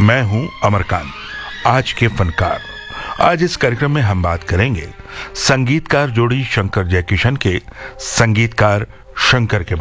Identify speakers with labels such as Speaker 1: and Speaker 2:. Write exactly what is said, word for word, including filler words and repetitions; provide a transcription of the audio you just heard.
Speaker 1: मैं हूं अमरकांत, आज के फनकार। आज इस कार्यक्रम में हम बात करेंगे संगीतकार जोड़ी शंकर जयकिशन के संगीतकार शंकर के